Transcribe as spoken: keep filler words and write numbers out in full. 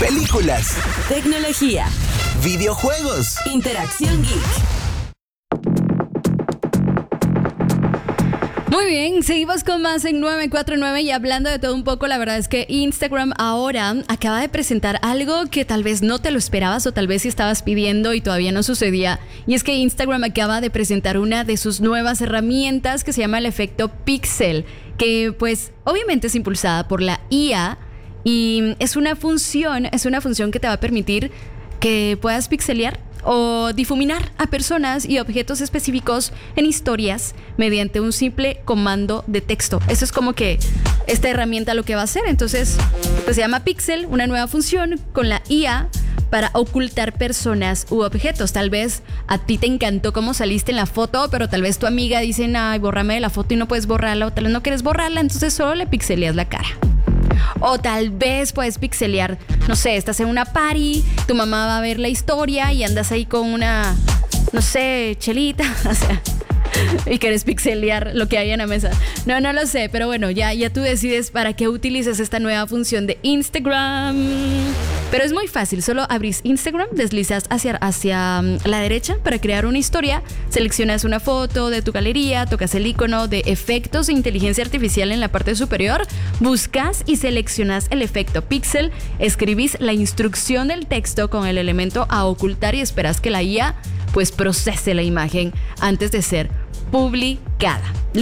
películas, tecnología, videojuegos, interacción geek. Muy bien, seguimos con más en nueve cuatro nueve y hablando de todo un poco, la verdad es que Instagram ahora acaba de presentar algo que tal vez no te lo esperabas o tal vez sí estabas pidiendo y todavía no sucedía. Y es que Instagram acaba de presentar una de sus nuevas herramientas que se llama el efecto Pixel, que pues obviamente es impulsada por la I A y es una función, es una función que te va a permitir que puedas pixelear o difuminar a personas y objetos específicos en historias mediante un simple comando de texto. Eso es como que esta herramienta lo que va a hacer. Entonces, pues se llama Pixel, una nueva función con la I A para ocultar personas u objetos. Tal vez a ti te encantó cómo saliste en la foto, pero tal vez tu amiga dice, ay, bórrame de la foto y no puedes borrarla, o tal vez no quieres borrarla, entonces solo le pixeleas la cara. O tal vez puedes pixelear, no sé, estás en una party, tu mamá va a ver la historia y andas ahí con una, no sé, chelita, o sea, y quieres pixelear lo que hay en la mesa. No, no lo sé, pero bueno, ya, ya tú decides para qué utilizas esta nueva función de Instagram. Pero es muy fácil, solo abrís Instagram, deslizas hacia, hacia la derecha para crear una historia, seleccionas una foto de tu galería, tocas el icono de efectos de inteligencia artificial en la parte superior, buscas y seleccionas el efecto Pixel, escribís la instrucción del texto con el elemento a ocultar y esperas que la I A pues procese la imagen antes de ser publicada.